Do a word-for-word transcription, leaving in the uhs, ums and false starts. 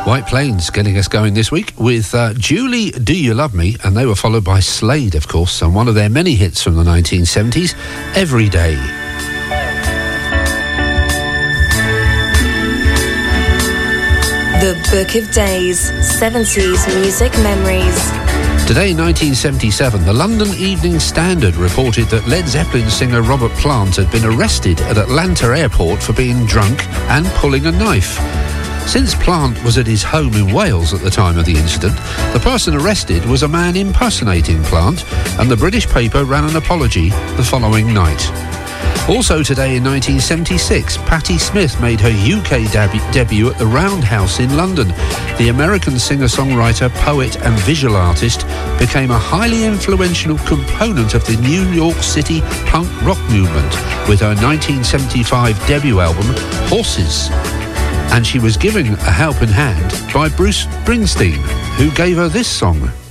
White Plains getting us going this week with uh, Julie, Do You Love Me? And they were followed by Slade, of course, and one of their many hits from the nineteen seventies, Every Day. The Book of Days, seventies Music Memories. Today, nineteen seventy-seven, the London Evening Standard reported that Led Zeppelin singer Robert Plant had been arrested at Atlanta Airport for being drunk and pulling a knife. Since Plant was at his home in Wales at the time of the incident, the person arrested was a man impersonating Plant, and the British paper ran an apology the following night. Also today in nineteen seventy-six, Patti Smith made her U K deb- debut at the Roundhouse in London. The American singer-songwriter, poet and visual artist became a highly influential component of the New York City punk rock movement with her nineteen seventy-five debut album, Horses. And she was given a helping hand by Bruce Springsteen, who gave her this song.